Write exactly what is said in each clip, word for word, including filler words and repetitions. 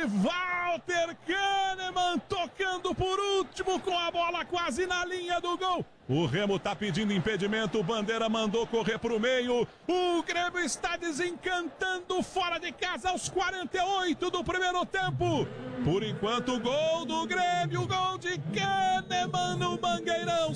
Walter Kahneman tocando por último com a bola quase na linha do gol. O Remo tá pedindo impedimento, o Bandeira mandou correr pro meio. O Grêmio está desencantando fora de casa aos quarenta e oito do primeiro tempo. Por enquanto, o gol do Grêmio, o gol de Kahneman no Mangueirão,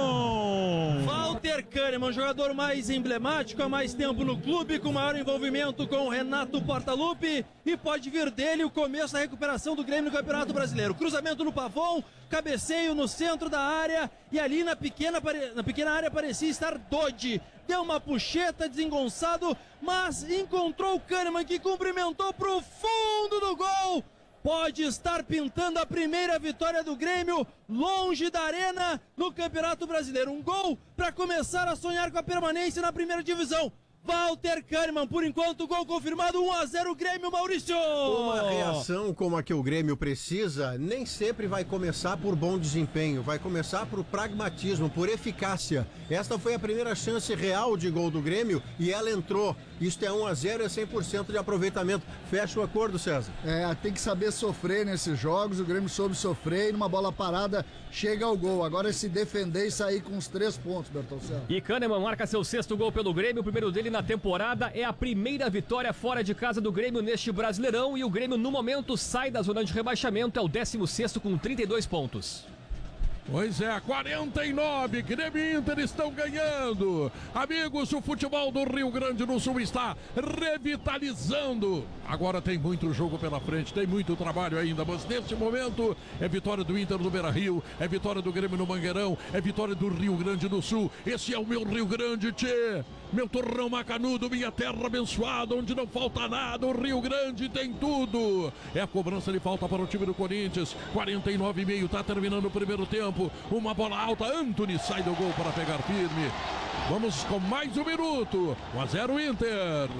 Simon. Walter Kahneman, jogador mais emblemático há mais tempo no clube, com maior envolvimento com o Renato Portaluppi, e pode vir dele o começo da recuperação do Grêmio no Campeonato Brasileiro. Cruzamento no Pavon, cabeceio no centro da área, e ali na pequena, na pequena área parecia estar Dodi. Deu uma puxeta, desengonçado, mas encontrou o Kahneman, que cumprimentou pro fundo do gol. Pode estar pintando a primeira vitória do Grêmio longe da arena no Campeonato Brasileiro. Um gol para começar a sonhar com a permanência na primeira divisão. Walter Kahneman, por enquanto, gol confirmado, um a zero Grêmio, Maurício! Uma reação como a que o Grêmio precisa nem sempre vai começar por bom desempenho, vai começar por pragmatismo, por eficácia. Esta foi a primeira chance real de gol do Grêmio e ela entrou. Isto é um a zero, é cem por cento de aproveitamento. Fecha o acordo, César. É, tem que saber sofrer nesses jogos, o Grêmio soube sofrer e numa bola parada chega ao gol. Agora é se defender e sair com os três pontos, Bertoncello. E Kahneman marca seu sexto gol pelo Grêmio, o primeiro dele na temporada, é a primeira vitória fora de casa do Grêmio neste Brasileirão, e o Grêmio no momento sai da zona de rebaixamento, é o décimo sexto com trinta e dois pontos. Pois é, quarenta e nove, Grêmio e Inter estão ganhando. Amigos, o futebol do Rio Grande do Sul está revitalizando. Agora tem muito jogo pela frente, tem muito trabalho ainda, mas neste momento é vitória do Inter no Beira-Rio, é vitória do Grêmio no Mangueirão, é vitória do Rio Grande do Sul. Esse é o meu Rio Grande, tchê. Meu torrão macanudo, minha terra abençoada, onde não falta nada, o Rio Grande tem tudo. É a cobrança de falta para o time do Corinthians, quarenta e nove e meio, tá terminando o primeiro tempo. Uma bola alta, Antony sai do gol para pegar firme. Vamos com mais um minuto. um a zero Inter.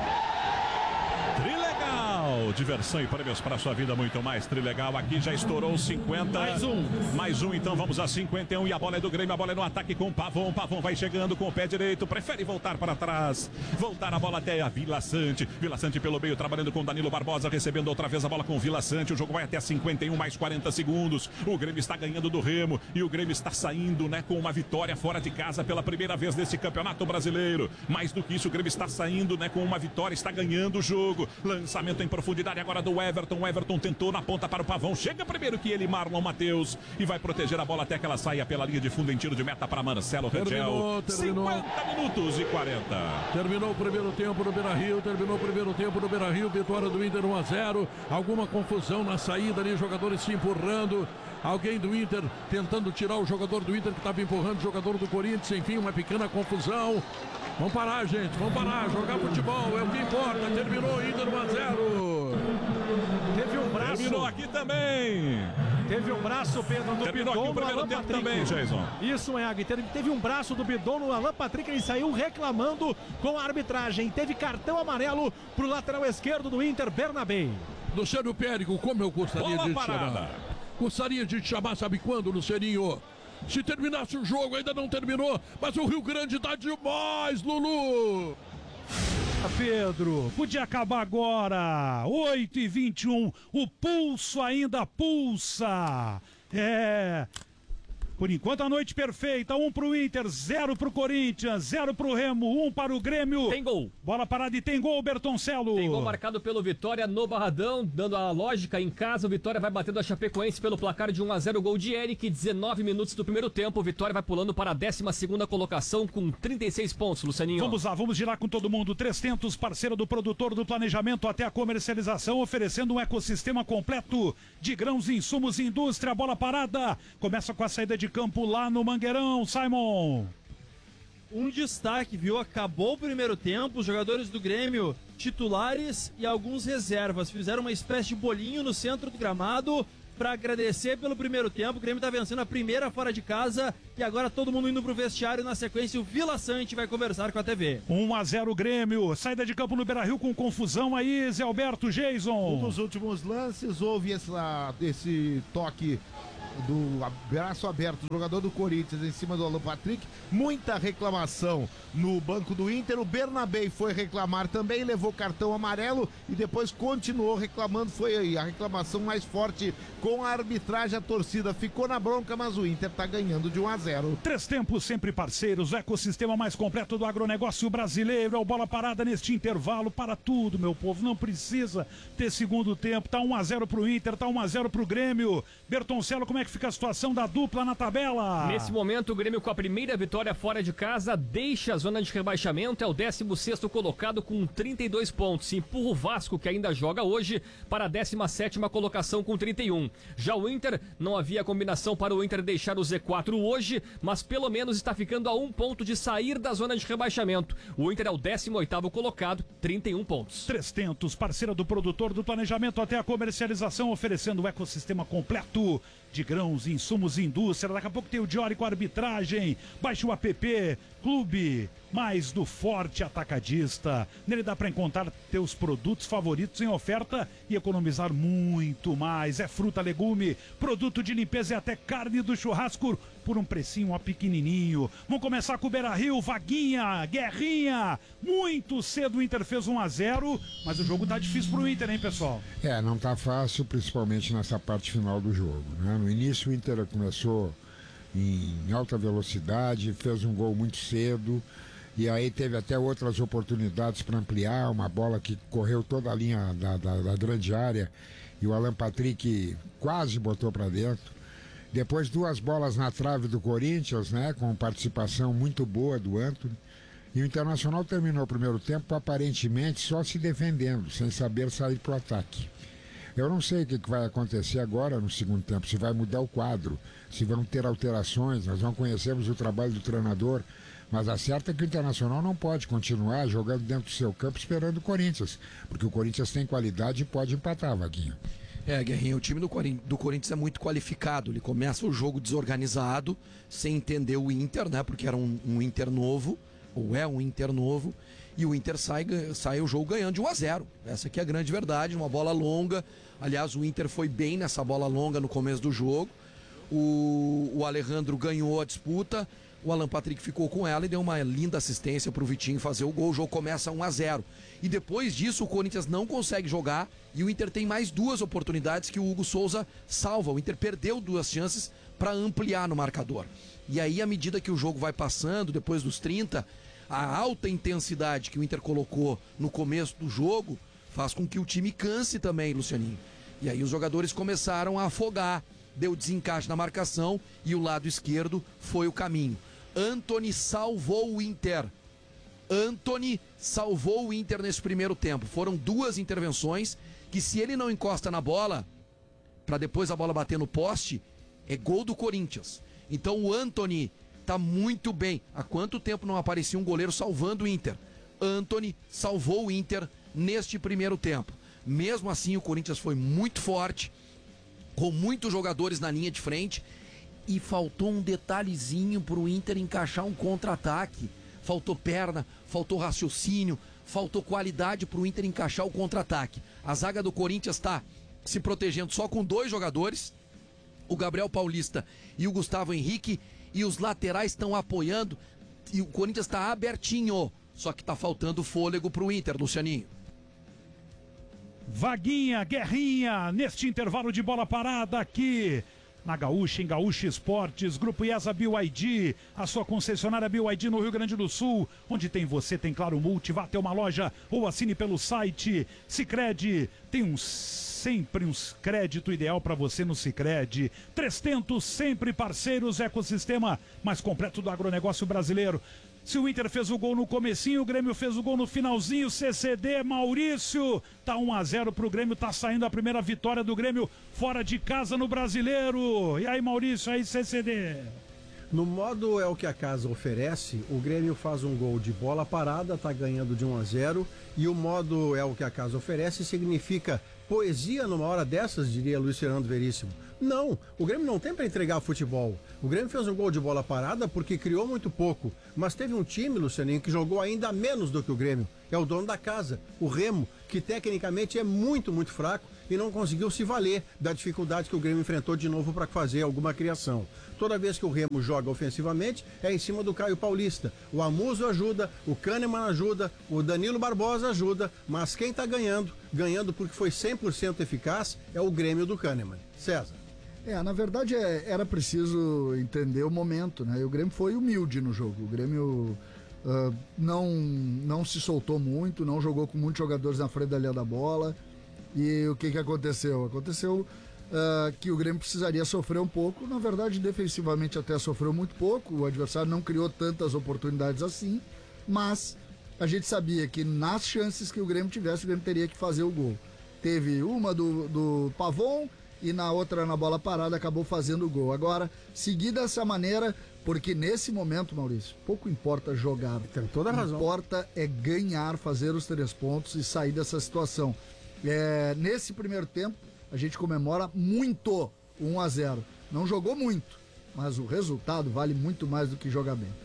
Trilegal, diversão e prêmios para sua vida, muito mais. Trilegal, aqui já estourou cinquenta. Mais um. Mais um, então vamos a cinquenta e um. E a bola é do Grêmio, a bola é no ataque com o Pavon. Pavon vai chegando com o pé direito, prefere voltar para trás. Voltar a bola até a Vila Sante. Vila Sante pelo meio, trabalhando com Danilo Barbosa, recebendo outra vez a bola com Vila Sante. O jogo vai até cinquenta e um, mais quarenta segundos. O Grêmio está ganhando do Remo e o Grêmio está saindo, né, com uma vitória fora de casa pela primeira vez nesse Campeonato Brasileiro. Mais do que isso, o Grêmio está saindo, né, com uma vitória, está ganhando o jogo. Lançamento em profundidade agora do Everton. O Everton tentou na ponta para o Pavão. Chega primeiro que ele, Marlon Matheus, e vai proteger a bola até que ela saia pela linha de fundo em tiro de meta para Marcelo Rangel. cinquenta minutos e quarenta. Terminou o primeiro tempo no Beira-Rio. Terminou o primeiro tempo no Beira-Rio. Vitória do Inter um a zero. Alguma confusão na saída ali, jogadores se empurrando. Alguém do Inter tentando tirar o jogador do Inter que estava empurrando o jogador do Corinthians. Enfim, uma pequena confusão. Vamos parar, gente, vamos parar, jogar futebol é o que importa. Terminou Inter um a zero. Teve um braço. Terminou aqui também. Teve um braço, Pedro, do Terminou Bidon aqui o no primeiro Alan tempo Patrick. também, Jason. Isso, é, teve, teve um braço do Bidon no Alan Patrick, ele saiu reclamando com a arbitragem. Teve cartão amarelo pro lateral esquerdo do Inter, Bernabé. Luciano Périco, como eu gostaria Bola de te parada. chamar. Gostaria de te chamar, sabe quando, Lucianinho? Se terminasse o jogo, ainda não terminou, mas o Rio Grande tá demais, Lulu! Pedro, podia acabar agora, oito e vinte e um, o pulso ainda pulsa, é... Por enquanto a noite perfeita, um pro Inter, zero pro Corinthians, zero pro Remo, um para o Grêmio. Tem gol. Bola parada e tem gol, Bertoncello. Tem gol marcado pelo Vitória no Barradão, dando a lógica em casa. O Vitória vai batendo a Chapecoense pelo placar de um a zero, gol de Eric, dezenove minutos do primeiro tempo. O Vitória vai pulando para a décima segunda colocação com trinta e seis pontos, Lucianinho. Vamos lá, vamos girar com todo mundo. trezentos, parceiro do produtor, do planejamento até a comercialização, oferecendo um ecossistema completo de grãos, insumos e indústria. Bola parada, começa com a saída de campo lá no Mangueirão, Simon. Um destaque, viu? Acabou o primeiro tempo, os jogadores do Grêmio titulares e alguns reservas fizeram uma espécie de bolinho no centro do gramado para agradecer pelo primeiro tempo. O Grêmio tá vencendo a primeira fora de casa e agora todo mundo indo pro vestiário. Na sequência, o Vila Sante vai conversar com a T V. um a zero Grêmio, saída de campo no Beira-Rio com confusão aí, Zé Alberto, Jason. Um dos últimos lances houve essa, esse toque do braço aberto, do jogador do Corinthians em cima do Alan Patrick. Muita reclamação no banco do Inter. O Bernabé foi reclamar também, levou cartão amarelo e depois continuou reclamando. Foi a reclamação mais forte com a arbitragem. A torcida ficou na bronca, mas o Inter tá ganhando de um a zero. Três tempos sempre parceiros, o ecossistema mais completo do agronegócio brasileiro. É o Bola Parada neste intervalo para tudo, meu povo. Não precisa ter segundo tempo. Tá um a zero pro Inter, tá um a zero pro Grêmio. Bertoncello, como é que fica a situação da dupla na tabela? Nesse momento, o Grêmio com a primeira vitória fora de casa deixa a zona de rebaixamento, é o décimo sexto colocado com trinta e dois pontos. Empurra o Vasco, que ainda joga hoje, para a décima sétima colocação com trinta e um. Já o Inter, não havia combinação para o Inter deixar o Z quatro hoje, mas pelo menos está ficando a um ponto de sair da zona de rebaixamento. O Inter é o décimo oitavo colocado, trinta e um pontos. Três Tentos, parceira do produtor, do planejamento até a comercialização, oferecendo o ecossistema completo de grãos, insumos e indústria. Daqui a pouco tem o Diori com a arbitragem. Baixe o app Clube Mais do Forte Atacadista. Nele dá para encontrar teus produtos favoritos em oferta e economizar muito mais. É fruta, legume, produto de limpeza e até carne do churrasco por um precinho ó, pequenininho. Vamos começar com o Beira-Rio, Vaguinha, Guerrinha. Muito cedo o Inter fez um a zero, mas o jogo tá difícil pro Inter, hein, pessoal? É, não tá fácil, principalmente nessa parte final do jogo, né? No início o Inter começou em alta velocidade, fez um gol muito cedo e aí teve até outras oportunidades para ampliar, uma bola que correu toda a linha da, da, da grande área e o Alan Patrick quase botou para dentro. Depois duas bolas na trave do Corinthians, né, com participação muito boa do Antony. E o Internacional terminou o primeiro tempo aparentemente só se defendendo, sem saber sair para o ataque. Eu não sei o que vai acontecer agora no segundo tempo, se vai mudar o quadro, se vão ter alterações, nós não conhecemos o trabalho do treinador, mas a certa é que o Internacional não pode continuar jogando dentro do seu campo esperando o Corinthians, porque o Corinthians tem qualidade e pode empatar, Vaguinho. É, Guerrinha, o time do, Corin- do Corinthians é muito qualificado, ele começa o jogo desorganizado, sem entender o Inter, né, porque era um, um Inter novo, ou é um Inter novo, e o Inter sai, sai o jogo ganhando de um a zero. Essa aqui é a grande verdade, uma bola longa. Aliás, o Inter foi bem nessa bola longa no começo do jogo. O, o Alejandro ganhou a disputa, o Alan Patrick ficou com ela e deu uma linda assistência para o Vitinho fazer o gol. O jogo começa um a zero. E depois disso o Corinthians não consegue jogar e o Inter tem mais duas oportunidades que o Hugo Souza salva. O Inter perdeu duas chances para ampliar no marcador. E aí, à medida que o jogo vai passando, depois dos trinta, a alta intensidade que o Inter colocou no começo do jogo faz com que o time canse também, Lucianinho. E aí os jogadores começaram a afogar, deu desencaixe na marcação e o lado esquerdo foi o caminho. Antony salvou o Inter. Antony salvou o Inter nesse primeiro tempo. Foram duas intervenções que, se ele não encosta na bola, para depois a bola bater no poste, é gol do Corinthians. Então o Antony tá muito bem. Há quanto tempo não aparecia um goleiro salvando o Inter? Antony salvou o Inter neste primeiro tempo. Mesmo assim, o Corinthians foi muito forte, com muitos jogadores na linha de frente, e faltou um detalhezinho para o Inter encaixar um contra-ataque. Faltou perna, faltou raciocínio, faltou qualidade para o Inter encaixar o contra-ataque. A zaga do Corinthians está se protegendo só com dois jogadores, o Gabriel Paulista e o Gustavo Henrique, e os laterais estão apoiando, e o Corinthians está abertinho, só que está faltando fôlego para o Inter, Lucianinho. Vaguinha, Guerrinha, neste intervalo de bola parada aqui na Gaúcha, em Gaúcha Esportes, Grupo IESA B Y D, a sua concessionária B Y D no Rio Grande do Sul, onde tem você, tem Claro Multi, vá até uma loja ou assine pelo site. Sicredi, tem um sempre um crédito ideal para você no Sicredi. Três Tentos, sempre parceiros, ecossistema mais completo do agronegócio brasileiro. Se o Inter fez o gol no comecinho, o Grêmio fez o gol no finalzinho, C C D, Maurício, tá um a zero pro Grêmio, tá saindo a primeira vitória do Grêmio fora de casa no Brasileiro. E aí, Maurício, aí, C C D? No modo é o que a casa oferece, o Grêmio faz um gol de bola parada, tá ganhando de um a zero, e o modo é o que a casa oferece significa poesia numa hora dessas, diria Luiz Fernando Veríssimo. Não, o Grêmio não tem para entregar futebol. O Grêmio fez um gol de bola parada porque criou muito pouco, mas teve um time, Lucianinho, que jogou ainda menos do que o Grêmio. É o dono da casa, o Remo, que tecnicamente é muito, muito fraco e não conseguiu se valer da dificuldade que o Grêmio enfrentou de novo para fazer alguma criação. Toda vez que o Remo joga ofensivamente, é em cima do Caio Paulista. O Amuso ajuda, o Kahneman ajuda, o Danilo Barbosa ajuda, mas quem está ganhando, ganhando porque foi cem por cento eficaz, é o Grêmio do Kahneman. César. É, na verdade é, era preciso entender o momento, né? E o Grêmio foi humilde no jogo. O Grêmio uh, não, não se soltou muito, não jogou com muitos jogadores na frente da linha da bola. E o que, que aconteceu? Aconteceu uh, que o Grêmio precisaria sofrer um pouco. Na verdade, defensivamente até sofreu muito pouco. O adversário não criou tantas oportunidades assim. Mas a gente sabia que nas chances que o Grêmio tivesse, o Grêmio teria que fazer o gol. Teve uma do, do Pavon e na outra, na bola parada, acabou fazendo o gol. Agora, seguir dessa maneira, porque nesse momento, Maurício, pouco importa jogar. Tem toda a razão. Importa é ganhar, fazer os três pontos e sair dessa situação. É, nesse primeiro tempo, a gente comemora muito o um a zero. Não jogou muito, mas o resultado vale muito mais do que jogar bem.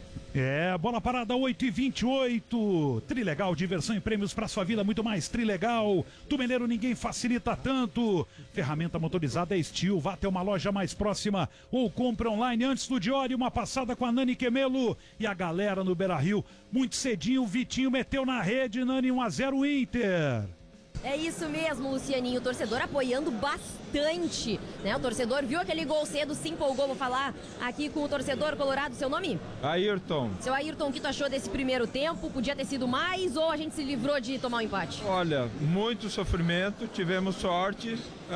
É, bola parada oito e vinte e oito. Trilegal, diversão e prêmios para sua vida, muito mais Trilegal. Tumeleiro ninguém facilita tanto. Ferramenta motorizada é Steel. Vá até uma loja mais próxima ou compre online antes do Diori. Uma passada com a Nani Quemelo e a galera no Beira-Rio. Muito cedinho, o Vitinho meteu na rede. Nani, um a zero Inter. É isso mesmo, Lucianinho, o torcedor apoiando bastante, né? O torcedor viu aquele gol cedo, se empolgou. Vou falar aqui com o torcedor colorado. Seu nome? Ayrton. Seu Ayrton, o que tu achou desse primeiro tempo? Podia ter sido mais ou a gente se livrou de tomar um empate? Olha, muito sofrimento, tivemos sorte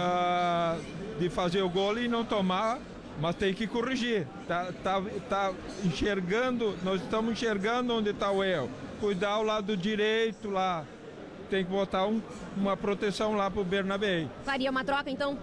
uh, de fazer o gol e não tomar, mas tem que corrigir. Tá, tá, tá enxergando, nós estamos enxergando onde está o erro. Cuidar o lado direito lá. Tem que botar um, uma proteção lá pro Bernabé. Faria uma troca, então?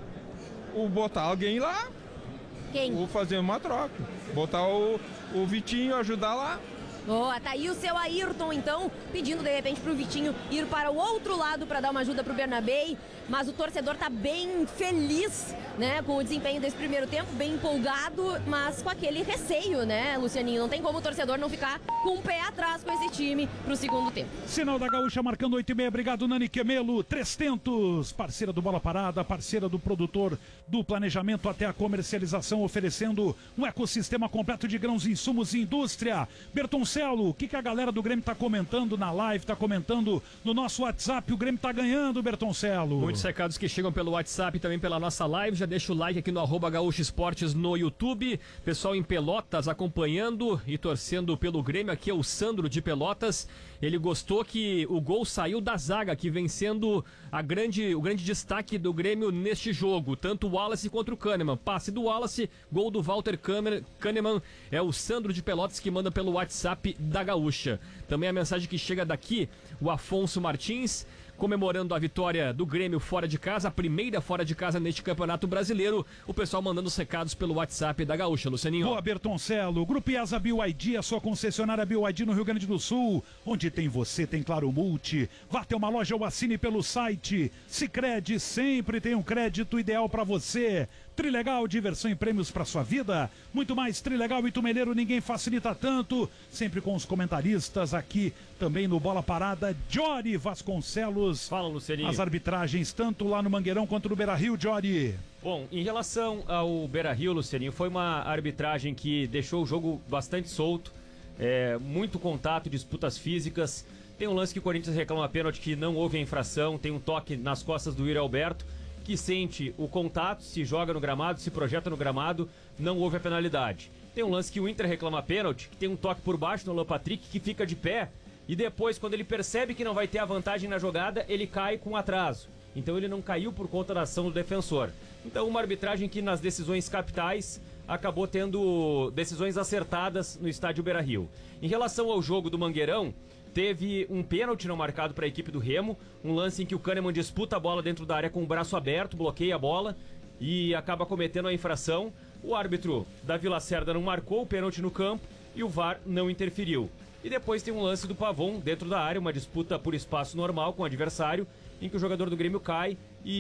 Ou botar alguém lá. Quem? Ou fazer uma troca. Botar o, o Vitinho ajudar lá. Boa, tá aí o seu Ayrton, então, pedindo de repente pro Vitinho ir para o outro lado para dar uma ajuda pro Bernabé. Mas o torcedor tá bem feliz, né, com o desempenho desse primeiro tempo, bem empolgado, mas com aquele receio, né, Lucianinho? Não tem como o torcedor não ficar com o pé atrás com esse time pro segundo tempo. Sinal da Gaúcha marcando oito e meia. Obrigado, Nani Quemelo. Trezentos, parceira do Bola Parada, parceira do produtor, do planejamento até a comercialização, oferecendo um ecossistema completo de grãos, insumos e indústria. Bertoncelo, o que, que a galera do Grêmio tá comentando na live, tá comentando no nosso WhatsApp? O Grêmio tá ganhando, Bertoncelo. Muitos recados que chegam pelo WhatsApp e também pela nossa live. Já deixa o like aqui no arroba Gaúcha Esportes no YouTube. Pessoal em Pelotas acompanhando e torcendo pelo Grêmio. Aqui é o Sandro de Pelotas. Ele gostou que o gol saiu da zaga, que vem sendo a grande, o grande destaque do Grêmio neste jogo. Tanto o Wallace quanto o Kahneman. Passe do Wallace, gol do Walter Kahneman. É o Sandro de Pelotas que manda pelo WhatsApp da Gaúcha. Também a mensagem que chega daqui, o Afonso Martins, comemorando a vitória do Grêmio fora de casa, a primeira fora de casa neste Campeonato Brasileiro. O pessoal mandando os recados pelo WhatsApp da Gaúcha, Lucianinho. Boa, Bertoncelo. Grupo IESA B Y D, a sua concessionária B Y D no Rio Grande do Sul. Onde tem você, tem Claro Multi. Vá até uma loja ou assine pelo site. Sicredi sempre tem um crédito ideal para você. Trilegal, diversão e prêmios para sua vida. Muito mais Trilegal e Tumeleiro, ninguém facilita tanto. Sempre com os comentaristas aqui também no Bola Parada. Jory Vasconcelos. Fala, Lucianinho. As arbitragens, tanto lá no Mangueirão quanto no Beira-Rio, Jory. Bom, em relação ao Beira-Rio, Lucianinho, foi uma arbitragem que deixou o jogo bastante solto. É, muito contato, disputas físicas. Tem um lance que o Corinthians reclama pênalti que não houve a infração. Tem um toque nas costas do Yuri Alberto, que sente o contato, se joga no gramado, se projeta no gramado, não houve a penalidade. Tem um lance que o Inter reclama pênalti, que tem um toque por baixo no Alan Patrick, que fica de pé, e depois, quando ele percebe que não vai ter a vantagem na jogada, ele cai com atraso. Então ele não caiu por conta da ação do defensor. Então uma arbitragem que nas decisões capitais acabou tendo decisões acertadas no estádio Beira-Rio. Em relação ao jogo do Mangueirão, teve um pênalti não marcado para a equipe do Remo, um lance em que o Kahneman disputa a bola dentro da área com o braço aberto, bloqueia a bola e acaba cometendo a infração. O árbitro Davi Lacerda não marcou o pênalti no campo e o V A R não interferiu. E depois tem um lance do Pavon dentro da área, uma disputa por espaço normal com o adversário, em que o jogador do Grêmio cai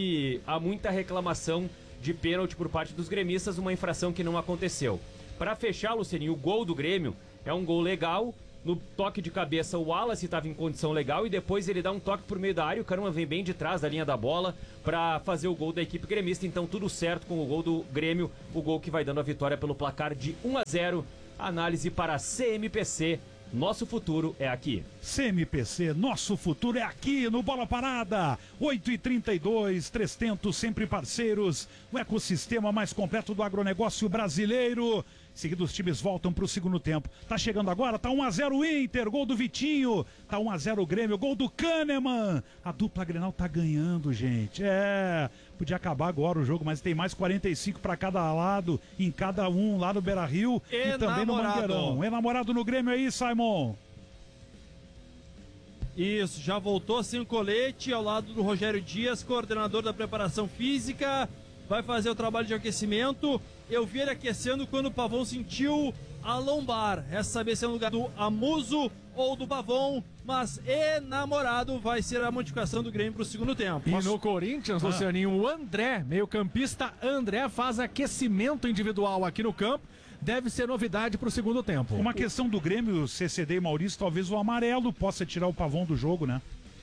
e há muita reclamação de pênalti por parte dos gremistas, uma infração que não aconteceu. Para fechar, Lucianinho, o gol do Grêmio é um gol legal, No toque de cabeça, o Wallace estava em condição legal e depois ele dá um toque por meio da área. O Kahneman vem bem de trás da linha da bola para fazer o gol da equipe gremista. Então tudo certo com o gol do Grêmio, o gol que vai dando a vitória pelo placar de um a zero. Análise para a C M P C. Nosso futuro é aqui. C M P C, nosso futuro é aqui no Bola Parada. oito e trinta e dois, Três Tentos, sempre parceiros. O ecossistema mais completo do agronegócio brasileiro. Em seguida, os times voltam para o segundo tempo. Tá chegando agora, tá um a zero Inter, gol do Vitinho. Tá um a zero Grêmio, gol do Kahneman. A dupla Grenal tá ganhando, gente. É, podia acabar agora o jogo, mas tem mais quarenta e cinco para cada lado, em cada um, lá no Beira-Rio e, e também no Mangueirão. Enamorado no Grêmio aí, Simon. Isso, já voltou sem o colete ao lado do Rogério Dias, coordenador da preparação física. Vai fazer o trabalho de aquecimento. Eu vi ele aquecendo quando o Pavão sentiu a lombar. Resta saber se é no lugar do Amuso ou do Pavão, mas enamorado vai ser a modificação do Grêmio para o segundo tempo. E no Corinthians, ah. Lucianinho, o André, meio-campista André, faz aquecimento individual aqui no campo. Deve ser novidade para o segundo tempo. Uma questão do Grêmio, C C D e Maurício, talvez o amarelo possa tirar o Pavão do jogo, né?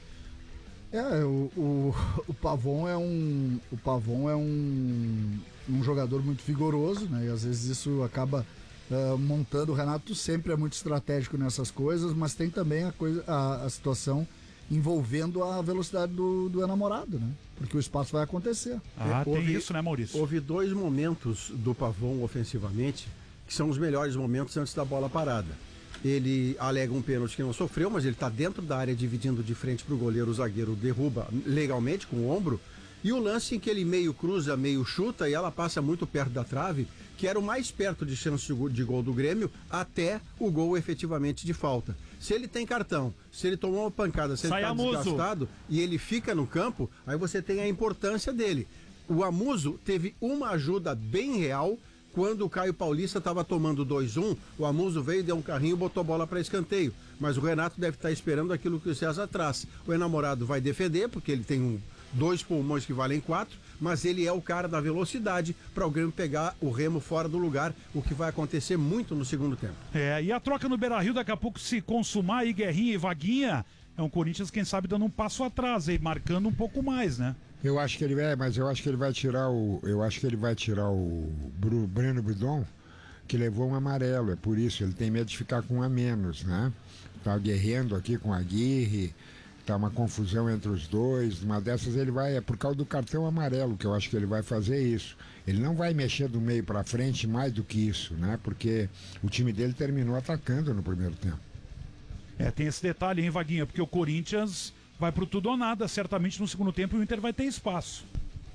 É, o, o, o Pavon é um o Pavon é um, um jogador muito vigoroso, né? E às vezes isso acaba uh, montando. O Renato sempre é muito estratégico nessas coisas, mas tem também a, coisa, a, a situação envolvendo a velocidade do, do enamorado, né? Porque o espaço vai acontecer. Ah, é, tem houve, isso, né, Maurício? Houve dois momentos do Pavon ofensivamente que são os melhores momentos antes da bola parada. Ele alega um pênalti que não sofreu, mas ele está dentro da área dividindo de frente para o goleiro, o zagueiro derruba legalmente com o ombro. E o lance em que ele meio cruza, meio chuta e ela passa muito perto da trave, que era o mais perto de chance de gol do Grêmio, até o gol efetivamente de falta. Se ele tem cartão, se ele tomou uma pancada, se ele está desgastado e ele fica no campo, aí você tem a importância dele. O Amuso teve uma ajuda bem real. Quando o Caio Paulista estava tomando dois a um, o Amuso veio, deu um carrinho e botou bola para escanteio. Mas o Renato deve estar esperando aquilo que o César traz. O enamorado vai defender, porque ele tem um, dois pulmões que valem quatro, mas ele é o cara da velocidade para o Grêmio pegar o Remo fora do lugar, o que vai acontecer muito no segundo tempo. É, e a troca no Beira-Rio daqui a pouco se consumar aí, Guerrinha e Vaguinha, é um Corinthians, quem sabe, dando um passo atrás aí, marcando um pouco mais, né? Eu acho que ele vai, mas eu acho que ele vai tirar o, eu acho que ele vai tirar o Bru, Breno Bidon, que levou um amarelo, é por isso ele tem medo de ficar com um a menos, né? Tá guerreando aqui com a Aguirre, tá uma confusão entre os dois, uma dessas ele vai, é por causa do cartão amarelo que eu acho que ele vai fazer isso. Ele não vai mexer do meio para frente mais do que isso, né? Porque o time dele terminou atacando no primeiro tempo. É, tem esse detalhe, hein, Vaguinha, porque o Corinthians vai pro tudo ou nada, certamente no segundo tempo o Inter vai ter espaço.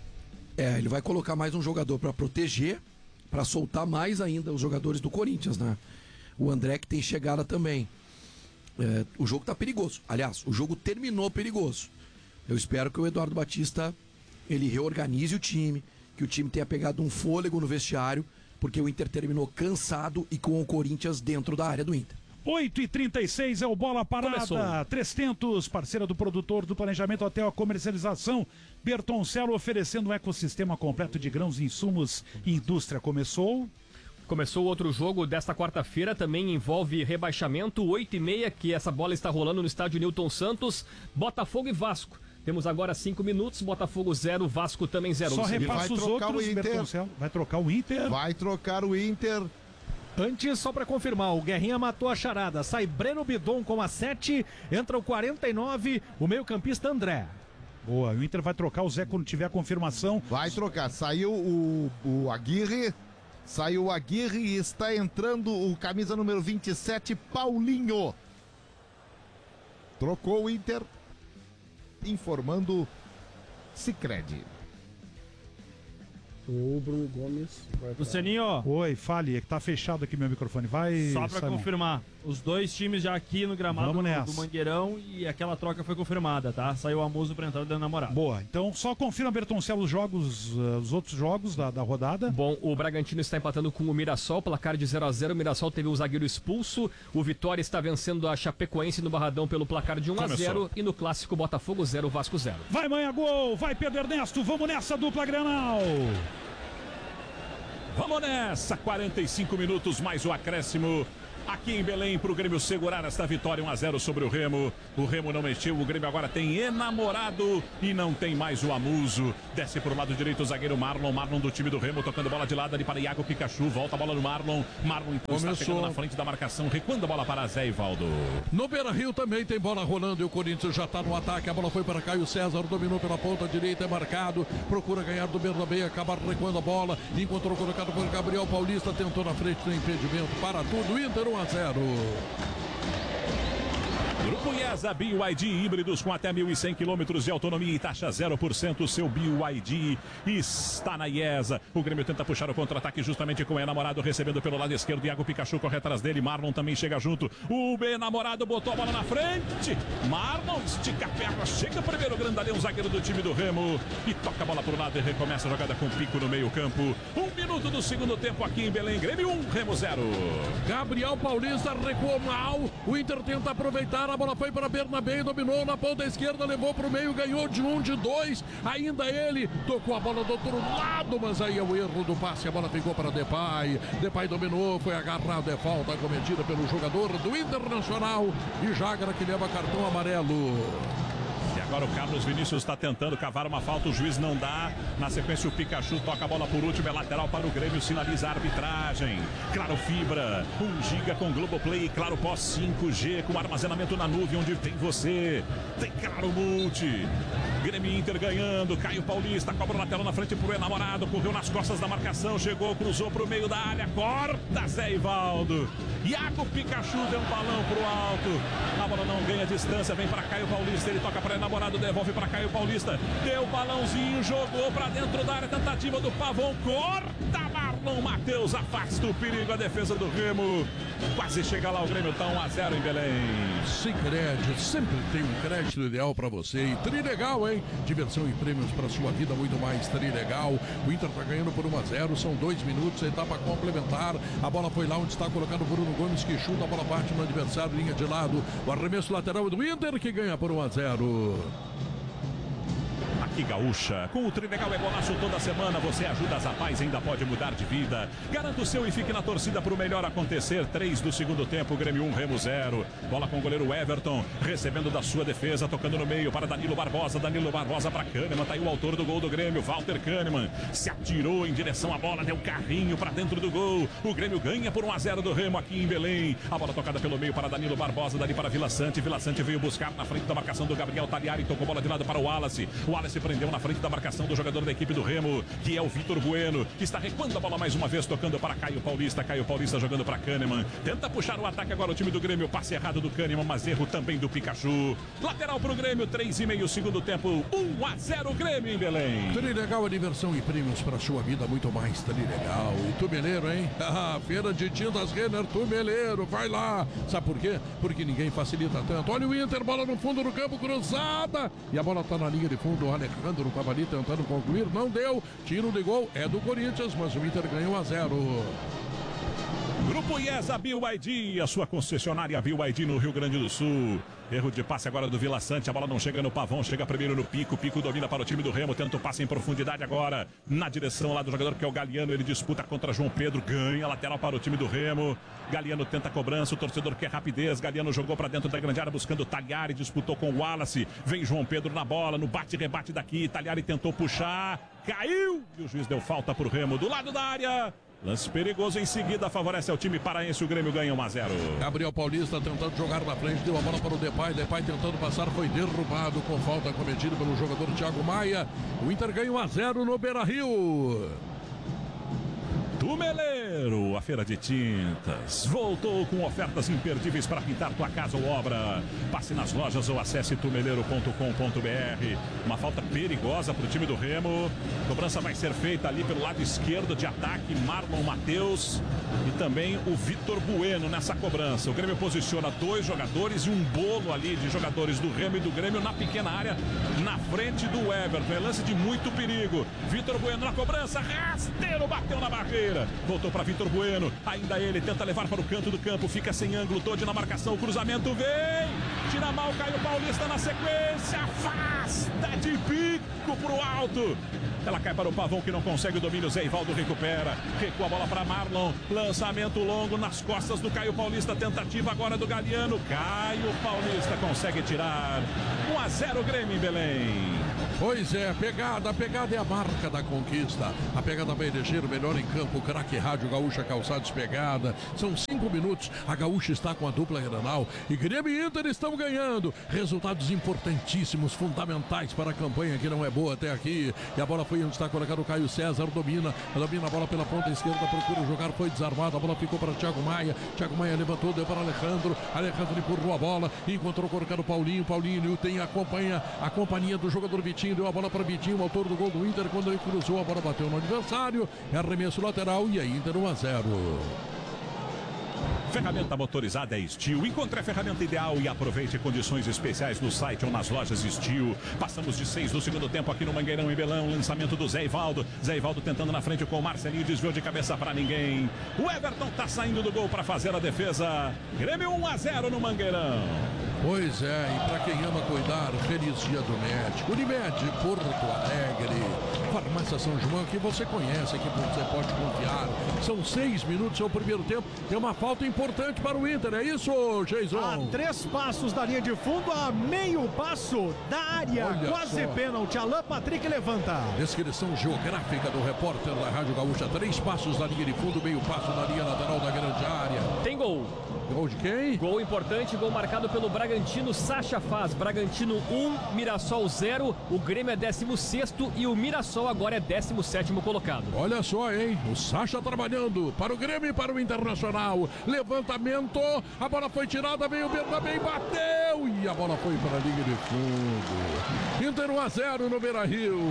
É, ele vai colocar mais um jogador para proteger, para soltar mais ainda os jogadores do Corinthians, né? O André que tem chegada também. É, o jogo tá perigoso. Aliás, o jogo terminou perigoso. Eu espero que o Eduardo Batista ele reorganize o time, que o time tenha pegado um fôlego no vestiário, porque o Inter terminou cansado e com o Corinthians dentro da área do Inter. oito e trinta e seis é o Bola Parada. Começou. Três Tentos, parceira do produtor, do planejamento até a comercialização. Bertoncello oferecendo um ecossistema completo de grãos, insumos e indústria. Começou. Começou outro jogo desta quarta-feira, também envolve rebaixamento, oito e meia, que essa bola está rolando no estádio Newton Santos, Botafogo e Vasco. Temos agora cinco minutos, Botafogo zero, Vasco também zero. Só repassa os outros, Bertoncello. Vai trocar o Inter. Vai trocar o Inter. Antes, só para confirmar, o Guerrinha matou a charada. Sai Breno Bidon com a sete, entra o quarenta e nove, o meio-campista André. Boa, o Inter vai trocar o Zé quando tiver a confirmação. Vai trocar, saiu o, o Aguirre, saiu o Aguirre e está entrando o camisa número vinte e sete, Paulinho. Trocou o Inter, informando Sicredi. O Bruno Gomes vai pra... Lucianinho. Oi, fale, é que tá fechado aqui meu microfone. Vai. Só pra confirmar, os dois times já aqui no gramado do, do Mangueirão e aquela troca foi confirmada, tá? Saiu o Amuso pra entrada da namorada. Boa, então só confirma, Bertoncello, os jogos, uh, os outros jogos da, da rodada. Bom, o Bragantino está empatando com o Mirassol, placar de zero a zero. O Mirassol teve o zagueiro expulso. O Vitória está vencendo a Chapecoense no Barradão pelo placar de um a zero. E no clássico Botafogo zero, Vasco zero. Vai, Manha, gol! Vai, Pedro Ernesto! Vamos nessa, dupla Grenal! Vamos nessa, quarenta e cinco minutos mais o acréscimo aqui em Belém para o Grêmio segurar esta vitória um a zero sobre o Remo. O Remo não mexeu, o Grêmio agora tem enamorado e não tem mais o Amuso. Desce para o lado direito o zagueiro Marlon, Marlon do time do Remo, tocando bola de lado ali para Iago Pikachu, volta a bola no Marlon, Marlon então está chegando na frente da marcação, recuando a bola para Zé Ivaldo. No Beira-Rio também tem bola rolando e o Corinthians já está no ataque, a bola foi para Caio César, dominou pela ponta direita, é marcado, procura ganhar do Bernabé, acabar recuando a bola, encontrou colocado por Gabriel Paulista, tentou na frente do impedimento, para tudo, Inter um a zero. Grupo IESA B Y D híbridos com até mil e cem quilômetros de autonomia e taxa zero por cento. Seu B Y D está na IESA. O Grêmio tenta puxar o contra-ataque justamente com o enamorado recebendo pelo lado esquerdo. Iago Pikachu corre atrás dele. Marlon também chega junto. O enamorado botou a bola na frente. Marlon estica a perna. Chega primeiro o grandalhão, zagueiro do time do Remo. E toca a bola para o lado e recomeça a jogada com pico no meio campo. Um minuto do segundo tempo aqui em Belém. Grêmio um, Remo zero. Gabriel Paulista recuou mal. O Inter tenta aproveitar. A bola foi para Bernabé, dominou na ponta esquerda, levou para o meio, ganhou de um, de dois. Ainda ele tocou a bola do outro lado, mas aí é o erro do passe. A bola ficou para Depay. Depay dominou, foi agarrado. É falta cometida pelo jogador do Internacional. E Jagra que leva cartão amarelo. E agora o Carlos Vinícius está tentando cavar uma falta, o juiz não dá. Na sequência o Pikachu toca a bola por último, é lateral para o Grêmio, sinaliza a arbitragem. Claro Fibra, um giga com Globoplay, Claro Pós cinco G, com armazenamento na nuvem onde tem você. Tem Claro Multi. Grêmio Inter ganhando, Caio Paulista, cobra o lateral na frente pro enamorado, correu nas costas da marcação, chegou, cruzou pro meio da área, corta Zé Ivaldo. Iago Pikachu deu um balão pro alto, a bola não ganha distância, vem para Caio Paulista, ele toca para enamorado, devolve para Caio Paulista, deu balãozinho, jogou para dentro da área, tentativa do Pavão, corta Marlon Matheus, afasta o perigo, a defesa do Remo, quase chega lá o Grêmio, tá um a zero em Belém. Sicredi sempre tem um crédito ideal para você e trilegal, hein? Diversão e prêmios para sua vida, muito mais trilegal. O Inter tá ganhando por um a zero, são dois minutos, etapa complementar. A bola foi lá onde está colocado o Bruno Gomes, que chuta, a bola bate no adversário, linha de lado. O arremesso lateral do Inter, que ganha por um a zero. Aqui Gaúcha, com o Trilegal é golaço toda semana, você ajuda as Zapais e ainda pode mudar de vida. Garanta o seu e fique na torcida para o melhor acontecer. três do segundo tempo, Grêmio um, Remo zero. Bola com o goleiro Everton, recebendo da sua defesa, tocando no meio para Danilo Barbosa. Danilo Barbosa para Kahneman, tá aí o autor do gol do Grêmio, Walter Kahneman. Se atirou em direção à bola, deu carrinho para dentro do gol. O Grêmio ganha por um a zero do Remo aqui em Belém. A bola tocada pelo meio para Danilo Barbosa, dali para Vila Sante. Vila Sante veio buscar na frente da marcação do Gabriel Tagliari, tocou bola de lado para o Wallace. O Wallace prendeu na frente da marcação do jogador da equipe do Remo, que é o Vitor Bueno, que está recuando a bola mais uma vez, tocando para Caio Paulista. Caio Paulista jogando para Kahneman. Tenta puxar o ataque agora o time do Grêmio. Passe errado do Kahneman, mas erro também do Pikachu. Lateral para o Grêmio, três e meio segundo tempo, um a zero Grêmio em Belém. Trilegal, a diversão e prêmios para sua vida, muito mais trilegal. E Tumeleiro, hein? Ah, feira de tintas Renner Tumeleiro, vai lá. Sabe por quê? Porque ninguém facilita tanto. Olha o Inter, bola no fundo do campo, cruzada. E a bola está na linha de fundo. O Alejandro estava ali tentando concluir, não deu. Tiro de gol é do Corinthians, mas o Inter ganhou a zero. Grupo IESA B Y D, a sua concessionária B Y D no Rio Grande do Sul. Erro de passe agora do Vila Sante, a bola não chega no Pavão, chega primeiro no Pico, Pico domina para o time do Remo, tenta o passe em profundidade agora, na direção lá do jogador que é o Galiano, ele disputa contra João Pedro, ganha lateral para o time do Remo, Galiano tenta a cobrança, o torcedor quer rapidez, Galiano jogou para dentro da grande área buscando o Tagliari, disputou com o Wallace, vem João Pedro na bola, no bate-rebate daqui, Tagliari tentou puxar, caiu, e o juiz deu falta para o Remo, do lado da área. Lance perigoso em seguida, favorece ao time paraense, o Grêmio ganha um a zero. Gabriel Paulista tentando jogar na frente, deu a bola para o Depay, Depay tentando passar, foi derrubado com falta cometida pelo jogador Thiago Maia. O Inter ganha um a zero no Beira-Rio. Tumeleiro, a feira de tintas, voltou com ofertas imperdíveis para pintar tua casa ou obra. Passe nas lojas ou acesse tumeleiro ponto com ponto br. Uma falta perigosa para o time do Remo. Cobrança vai ser feita ali pelo lado esquerdo de ataque, Marlon Matheus e também o Vitor Bueno nessa cobrança. O Grêmio posiciona dois jogadores e um bolo ali de jogadores do Remo e do Grêmio na pequena área, na frente do Everton. É lance de muito perigo. Vitor Bueno na cobrança, rasteiro, bateu na barreira. Ferreira, voltou para Vitor Bueno, ainda ele tenta levar para o canto do campo, fica sem ângulo, todo na marcação, o cruzamento vem, tira mal Caio Paulista na sequência, afasta de bico pro alto. Ela cai para o Pavão que não consegue o domínio, Zé Ivaldo recupera, recua a bola para Marlon, lançamento longo nas costas do Caio Paulista, tentativa agora do Galeano, Caio Paulista consegue tirar, um a zero Grêmio em Belém. Pois é, pegada, a pegada é a marca da conquista. A pegada vai eleger o melhor em campo, craque Rádio Gaúcha Calçados Pegada. São cinco minutos, a Gaúcha está com a dupla Grenal e Grêmio e Inter estão ganhando. Resultados importantíssimos, fundamentais para a campanha que não é boa até aqui. E a bola foi onde está colocado o Caio César, domina, domina a bola pela ponta esquerda, procura jogar, foi desarmado, a bola ficou para Thiago Maia. Thiago Maia levantou, deu para Alejandro. Alejandro empurrou a bola, encontrou colocado Paulinho. Paulinho tem acompanha a companhia do jogador Vitinho. Deu a bola para Vitinho, o autor do gol do Inter. Quando ele cruzou, a bola bateu no adversário. É arremesso lateral e aí Inter um a zero. Ferramenta motorizada é Steel. Encontre a ferramenta ideal e aproveite condições especiais no site ou nas lojas Steel. Passamos de seis do segundo tempo aqui no Mangueirão em Belém. Lançamento do Zé Ivaldo. Zé Ivaldo tentando na frente com o Marcelinho. Desviou de cabeça para ninguém. O Everton tá saindo do gol para fazer a defesa. Grêmio um a zero no Mangueirão. Pois é, e para quem ama cuidar, feliz dia do médico. Unimed, Porto Alegre, Farmácia São João, que você conhece, que você pode confiar. São seis minutos ao primeiro tempo. Tem uma falta importante para o Inter, é isso, Jason? A três passos da linha de fundo, a meio passo da área. Olha quase só. Pênalti. Alan Patrick levanta. Descrição geográfica do repórter da Rádio Gaúcha. Três passos da linha de fundo, meio passo na linha lateral da grande área. Tem gol. Gol de quem? Gol importante, gol marcado pelo Bragantino. Sacha faz. Bragantino um, Mirassol zero. O Grêmio é décimo sexto e o Mirassol agora é décimo sétimo colocado. Olha só, hein? O Sacha trabalhando para o Grêmio e para o Internacional. Levantamento, a bola foi tirada, veio o Bernabé e bateu. E a bola foi para a linha de fundo. Inter um a zero no Beira-Rio.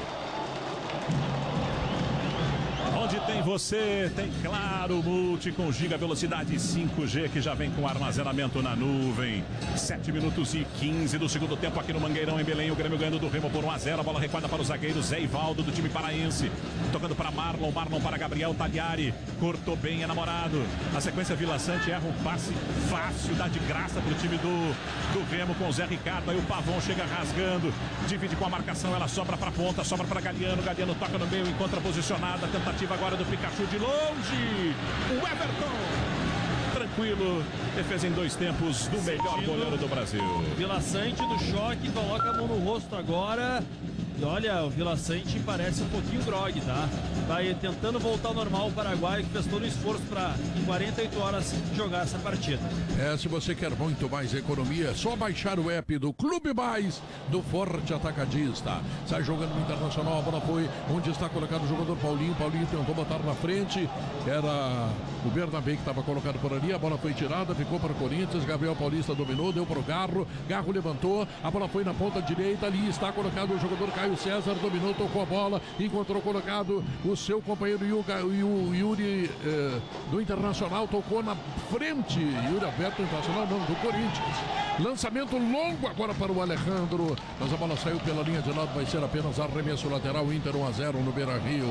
Onde tem você, tem Claro Multi com giga velocidade cinco G que já vem com armazenamento na nuvem. sete minutos e quinze do segundo tempo aqui no Mangueirão em Belém. O Grêmio ganhando do Remo por um a zero. A bola recuada para o zagueiro Zé Ivaldo do time paraense. Tocando para Marlon, Marlon para Gabriel Tagliari. Cortou bem, é namorado. Na sequência, Vila Sante erra um passe fácil, dá de graça para o time do, do Remo com o Zé Ricardo. Aí o Pavão chega rasgando, divide com a marcação, ela sobra para a ponta, sobra para Galeano. Galeano toca no meio, encontra posicionada. Tentativa agora do Pikachu de longe. O Everton, tranquilo, defesa em dois tempos do melhor goleiro do Brasil. Vila Sante do choque, coloca a mão no rosto agora. E olha, o Vila Sante parece um pouquinho grog, tá? Vai tentando voltar ao normal o Paraguai, que fez todo o esforço para em quarenta e oito horas jogar essa partida. É, se você quer muito mais economia, é só baixar o app do Clube Mais do Forte Atacadista. Sai jogando no Internacional, a bola foi onde está colocado o jogador Paulinho. Paulinho tentou botar na frente, era o Bernabé que estava colocado por ali. A bola foi tirada, ficou para o Corinthians. Gabriel Paulista dominou, deu para o Garro. Garro levantou, a bola foi na ponta direita. Ali está colocado o jogador Caio César, dominou, tocou a bola, encontrou colocado o seu companheiro Yuga, o Yuri eh, do Internacional, tocou na frente. Yuri Alberto do Internacional, não, do Corinthians. Lançamento longo agora para o Alejandro, mas a bola saiu pela linha de lado, vai ser apenas arremesso lateral. Inter um a zero no Beira-Rio.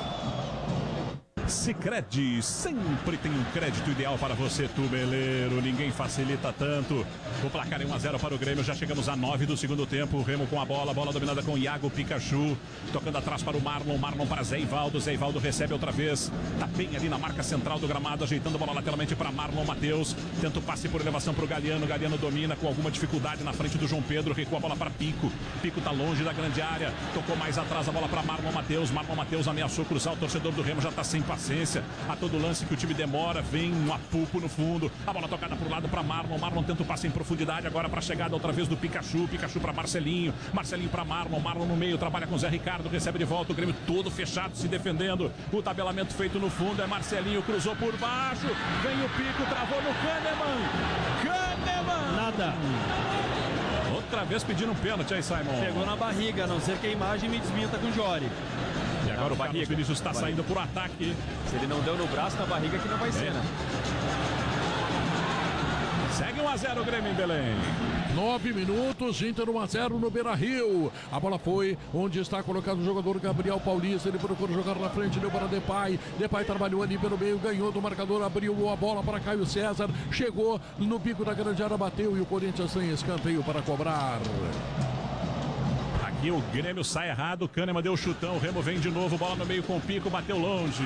Sicredi, sempre tem um crédito ideal para você, tubeleiro. Ninguém facilita tanto. O placar é um a zero para o Grêmio. Já chegamos a nove do segundo tempo. O Remo com a bola, bola dominada com Iago Pikachu. Tocando atrás para o Marlon, Marlon para Zé Ivaldo. Zé Ivaldo recebe outra vez. Tá bem ali na marca central do gramado, ajeitando a bola lateralmente para Marlon Matheus. Tenta o passe por elevação para o Galeano. Galeano domina com alguma dificuldade na frente do João Pedro. Recua a bola para Pico. Pico tá longe da grande área. Tocou mais atrás a bola para Marlon Matheus. Marlon Matheus ameaçou cruzar. O torcedor do Remo já tá sem paciência. A todo lance que o time demora, vem um apupo no fundo. A bola tocada pro lado para Marlon. Marlon tenta o passe em profundidade agora para a chegada outra vez do Pikachu. Pikachu para Marcelinho. Marcelinho para Marlon. Marlon no meio, trabalha com Zé Ricardo. Recebe de volta o Grêmio todo fechado, se defendendo. O tabelamento feito no fundo é Marcelinho. Cruzou por baixo. Vem o Pico, travou no Kahneman. Kahneman! Nada. Outra vez pedindo um pênalti aí, Simon. Pegou na barriga, a não ser que a imagem me desminta com o Jori. E agora não, o Carlos Vinícius está saindo por ataque. Se ele não deu no braço, na barriga que não vai ser, é. né? Segue um a zero o Grêmio em Belém. Nove minutos, Inter um a zero no Beira-Rio. A bola foi onde está colocado o jogador Gabriel Paulista. Ele procura jogar na frente, deu para Depay. Depay trabalhou ali pelo meio, ganhou do marcador, abriu a bola para Caio César. Chegou no bico da grande área, bateu e o Corinthians tem escanteio para cobrar. Aqui o Grêmio sai errado, Kahneman deu chutão, o Remo vem de novo, bola no meio com o Pico, bateu longe.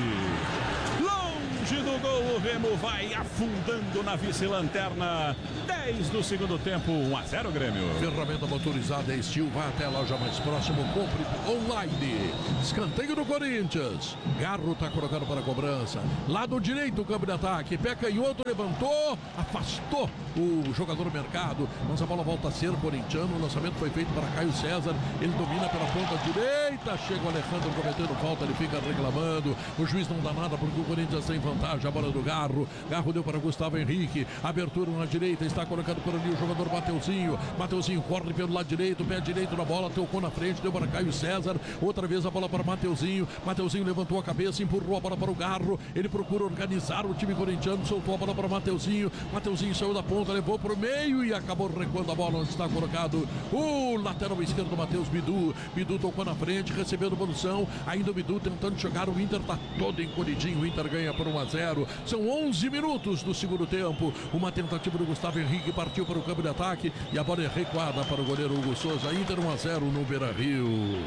Longe do gol, o Remo vai afundando na vice-lanterna. dez do segundo tempo, um a zero Grêmio. Ferramenta motorizada é Steel, vai até a loja mais próxima, compre online. Escanteio do Corinthians. Garro está colocado para a cobrança. Lado direito, o campo de ataque. Pé canhoto, levantou, afastou o jogador Mercado. Mas a bola volta a ser corintiano. O lançamento foi feito para Caio César. Ele domina pela ponta direita. Chega o Alejandro cometendo falta, ele fica reclamando. O juiz não dá nada porque o Corinthians tem vantagem. A bola do Garro. Garro deu para Gustavo Henrique. Abertura na direita. Está colocado por ali o jogador Mateuzinho. Mateuzinho corre pelo lado direito. Pé direito na bola. Tocou na frente. Deu para Caio César. Outra vez a bola para Mateuzinho. Mateuzinho levantou a cabeça. Empurrou a bola para o Garro. Ele procura organizar o time corintiano. Soltou a bola para Mateuzinho. Mateuzinho saiu da ponta. Levou para o meio e acabou recuando a bola onde está colocado o lateral esquerdo Matheus Bidu. Bidu tocou na frente. Recebendo posição. Ainda o Bidu tentando jogar. O Inter está todo encolhidinho. O Inter ganha por um a zero. São onze minutos do segundo tempo. Uma tentativa do Gustavo Henrique, partiu para o campo de ataque e a bola é recuada para o goleiro Hugo Souza. Inter um a zero no Beira-Rio.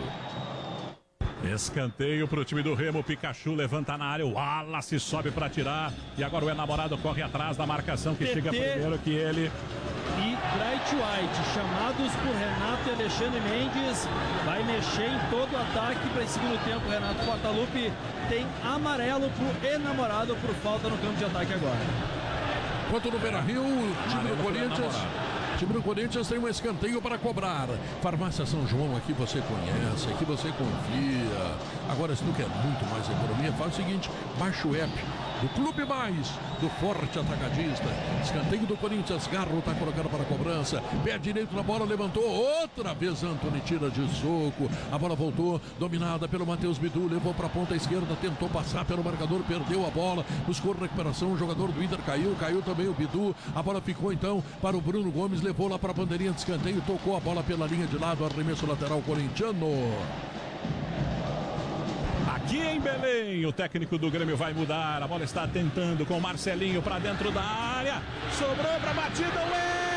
Escanteio para o time do Remo. Pikachu levanta na área. O Wallace sobe para tirar. E agora o enamorado corre atrás da marcação que T T chega primeiro que ele. E Bright White, chamados por Renato e Alexandre Mendes, vai mexer em todo o ataque para esse segundo tempo. Renato Portaluppi tem amarelo pro enamorado por falta no campo de ataque agora. Enquanto no Beira-Rio, o time do Corinthians. O time do Corinthians tem um escanteio para cobrar. Farmácia São João, aqui você conhece, aqui você confia. Agora, se tu quer muito mais economia, faz o seguinte: baixa o app do Clube Mais, do Forte Atacadista. Escanteio do Corinthians, Garro está colocado para a cobrança. Pé direito na bola, levantou. Outra vez Antony tira de soco. A bola voltou, dominada pelo Matheus Bidu. Levou para a ponta esquerda, tentou passar pelo marcador, perdeu a bola. Buscou recuperação, o jogador do Inter caiu. Caiu também o Bidu. A bola ficou então para o Bruno Gomes. Levou lá para a bandeirinha de escanteio. Tocou a bola pela linha de lado. Arremesso lateral corintiano. Aqui em Belém, o técnico do Grêmio vai mudar. A bola está tentando com o Marcelinho para dentro da área. Sobrou para a batida o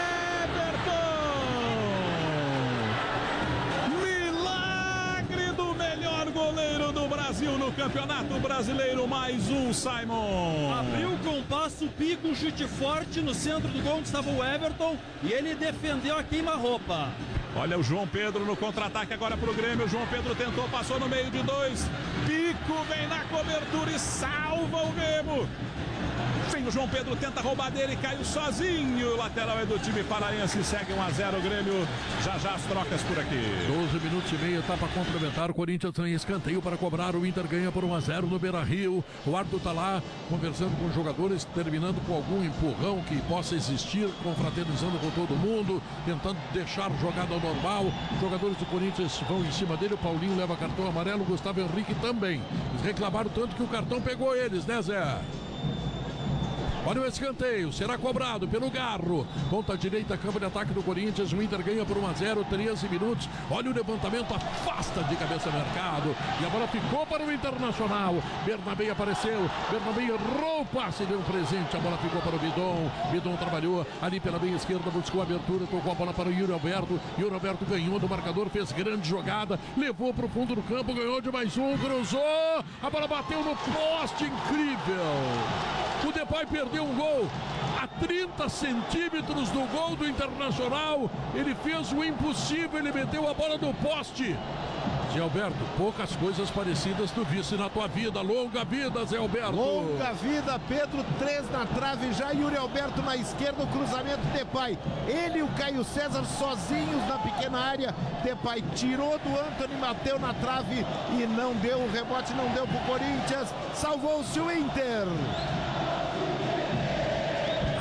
Everton. Milagre do melhor goleiro do Brasil no Campeonato Brasileiro. Mais um, Simon. Abriu com o passo, pico, um chute forte no centro do gol onde estava o Everton. E ele defendeu a queima-roupa. Olha o João Pedro no contra-ataque agora para o Grêmio. O João Pedro tentou, passou no meio de dois. Pico vem na cobertura e salva o Grêmio. Vem o João Pedro, tenta roubar dele, caiu sozinho. O lateral é do time paraense, segue um a zero o Grêmio. Já já as trocas por aqui. doze minutos e meio, etapa complementar. O Corinthians tem escanteio para cobrar. O Inter ganha por um a zero no Beira-Rio. O árbitro está lá conversando com os jogadores, terminando com algum empurrão que possa existir, confraternizando com todo mundo, tentando deixar jogada ao normal. Os jogadores do Corinthians vão em cima dele. O Paulinho leva cartão amarelo, o Gustavo Henrique também. Eles reclamaram tanto que o cartão pegou eles, né, Zé? Olha o escanteio, será cobrado pelo Garro. Ponta direita, campo de ataque do Corinthians. O Inter ganha por um a zero, treze minutos. Olha o levantamento, afasta de cabeça Mercado. E a bola ficou para o Internacional. Bernabé apareceu. Bernabé errou o passe, deu um presente. A bola ficou para o Bidon. Bidon trabalhou ali pela meia esquerda, buscou a abertura, tocou a bola para o Yuri Alberto. Yuri Alberto ganhou do marcador, fez grande jogada. Levou para o fundo do campo, ganhou de mais um, cruzou. A bola bateu no poste, incrível. O Depay perdeu um gol a trinta centímetros do gol do Internacional. Ele fez o impossível, ele meteu a bola no poste. Zé Alberto, poucas coisas parecidas tu visse na tua vida. Longa vida, Zé Alberto. Longa vida, Pedro, três na trave já. Yuri Alberto na esquerda, o cruzamento Depay. Ele e o Caio César sozinhos na pequena área. Depay tirou do Antony, bateu na trave e não deu. O rebote não deu pro Corinthians. Salvou-se o Inter.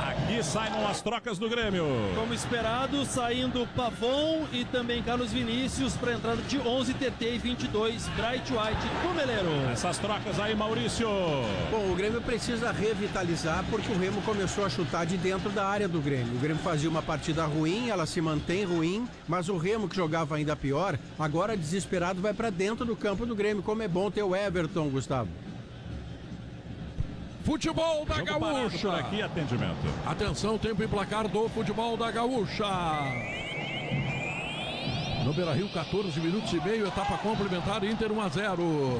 E saem as trocas do Grêmio. Como esperado, saindo Pavon e também Carlos Vinícius para a entrada de onze T T e vinte e dois Bright White do Meleiro. Essas trocas aí, Maurício. Bom, o Grêmio precisa revitalizar porque o Remo começou a chutar de dentro da área do Grêmio. O Grêmio fazia uma partida ruim, ela se mantém ruim, mas o Remo, que jogava ainda pior, agora desesperado vai para dentro do campo do Grêmio. Como é bom ter o Everton, Gustavo. Futebol da Jogo Gaúcha. Por aqui, atendimento. Atenção, tempo e placar do futebol da Gaúcha. No Beira-Rio, quatorze minutos e meio, etapa complementar, Inter um a zero.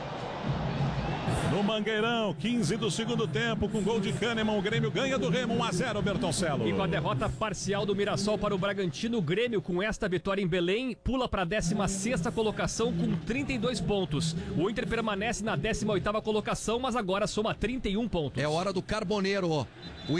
No Mangueirão, quinze do segundo tempo, com gol de Kahneman, o Grêmio ganha do Remo um a zero, Bertoncello. E com a derrota parcial do Mirassol para o Bragantino, o Grêmio, com esta vitória em Belém, pula para a décima sexta colocação com trinta e dois pontos. O Inter permanece na décima oitava colocação, mas agora soma trinta e um pontos. É hora do Carboneiro. O